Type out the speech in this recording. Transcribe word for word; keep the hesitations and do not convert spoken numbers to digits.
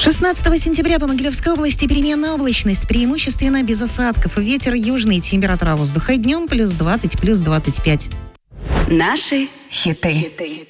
шестнадцатого сентября по Могилевской области переменная облачность, преимущественно без осадков. Ветер южный, температура воздуха днем плюс двадцать, плюс двадцать пять. Наши хиты.